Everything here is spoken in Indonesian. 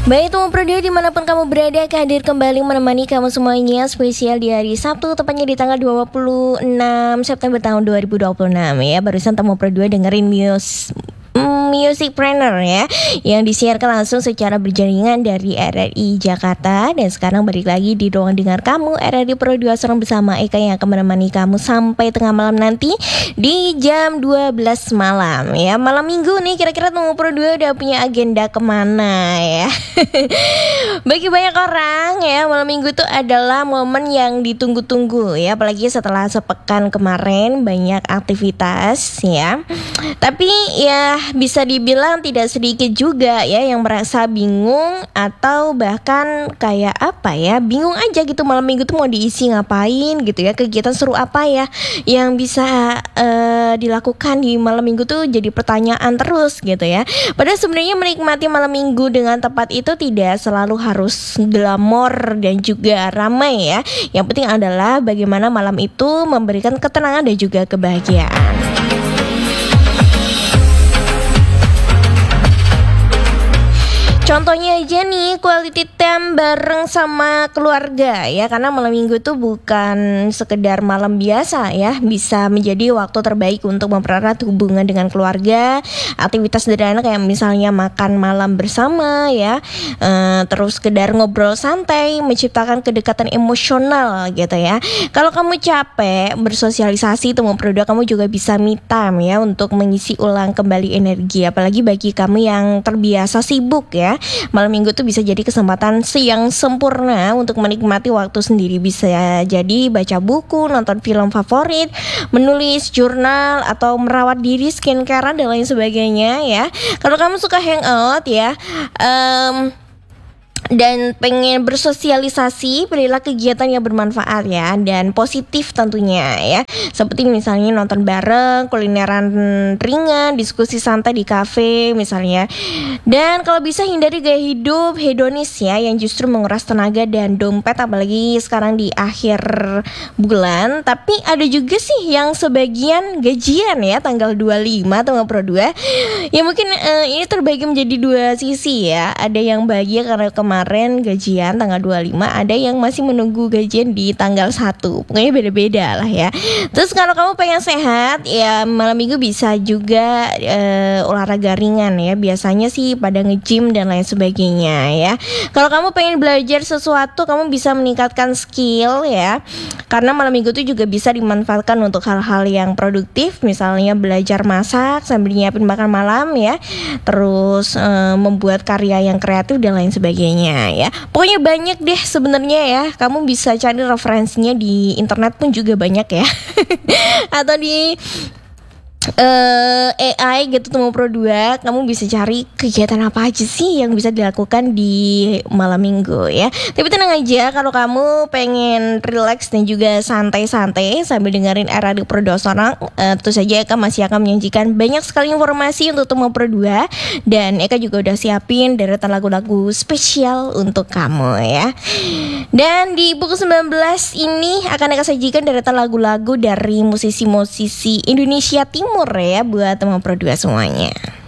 Baik teman Pro 2 dimanapun kamu berada, hadir kembali menemani kamu semuanya spesial di hari Sabtu, tepatnya di tanggal 26 September tahun 2026 ya. Barusan teman Pro 2 dengerin Music Planner ya, yang disiarkan langsung secara berjaringan dari RRI Jakarta. Dan sekarang balik lagi di ruang dengar kamu RRI Pro 2 Serang bersama Eka yang akan menemani kamu sampai tengah malam nanti di jam 12 malam ya. Malam minggu nih, kira-kira teman Pro 2 udah punya agenda kemana ya? Bagi banyak orang ya, malam minggu itu adalah momen yang ditunggu-tunggu ya. Apalagi setelah sepekan kemarin banyak aktivitas ya. Tapi ya bisa dibilang tidak sedikit juga ya yang merasa bingung atau bahkan kayak apa ya, bingung aja gitu malam minggu tuh mau diisi ngapain gitu ya, kegiatan seru apa ya yang bisa dilakukan di malam minggu tuh jadi pertanyaan terus gitu ya. Padahal sebenarnya menikmati malam minggu dengan tepat itu tidak selalu harus glamor dan juga ramai ya. Yang penting adalah bagaimana malam itu memberikan ketenangan dan juga kebahagiaan. Contohnya aja nih, quality time bareng sama keluarga ya. Karena malam minggu itu bukan sekedar malam biasa ya, bisa menjadi waktu terbaik untuk mempererat hubungan dengan keluarga. Aktivitas sederhana kayak misalnya makan malam bersama ya, terus sekedar ngobrol santai, menciptakan kedekatan emosional gitu ya. Kalau kamu capek bersosialisasi teman produk, kamu juga bisa me time ya untuk mengisi ulang kembali energi. Apalagi bagi kamu yang terbiasa sibuk ya, malam minggu tuh bisa jadi kesempatan yang sempurna untuk menikmati waktu sendiri. Bisa jadi baca buku, nonton film favorit, menulis jurnal, atau merawat diri, skincare dan lain sebagainya ya. Kalau kamu suka hangout ya, dan pengen bersosialisasi, pilihlah kegiatan yang bermanfaat ya dan positif tentunya ya. Seperti misalnya nonton bareng, kulineran ringan, diskusi santai di kafe misalnya. Dan kalau bisa hindari gaya hidup hedonis ya, yang justru menguras tenaga dan dompet, apalagi sekarang di akhir bulan. Tapi ada juga sih yang sebagian gajian ya tanggal 25 tanggal Pro 2. Ya mungkin ini terbagi menjadi dua sisi ya. Ada yang bahagia karena kemarin gajian tanggal 25, ada yang masih menunggu gajian di tanggal 1. Pokoknya beda-beda lah ya. Terus kalau kamu pengen sehat ya, malam minggu bisa juga olahraga ringan ya. Biasanya sih pada nge-gym dan lain sebagainya ya. Kalau kamu pengen belajar sesuatu, kamu bisa meningkatkan skill ya. Karena malam minggu itu juga bisa dimanfaatkan untuk hal-hal yang produktif, misalnya belajar masak sambil nyiapin makan malam ya. Terus membuat karya yang kreatif dan lain sebagainya ya. Pokoknya banyak deh sebenarnya ya. Kamu bisa cari referensinya di internet pun juga banyak ya. Atau di AI gitu teman Pro 2, kamu bisa cari kegiatan apa aja sih yang bisa dilakukan di malam minggu ya. Tapi tenang aja, kalau kamu pengen relax dan juga santai-santai sambil dengerin RRI Pro 2 Sorang, tentu saja Eka masih akan menyajikan banyak sekali informasi untuk teman Pro 2. Dan Eka juga udah siapin deretan lagu-lagu spesial untuk kamu ya. Dan di pukul 19 ini akan Eka sajikan deretan lagu-lagu dari musisi-musisi Indonesia Timur ya, buat teman Pro 2 semuanya.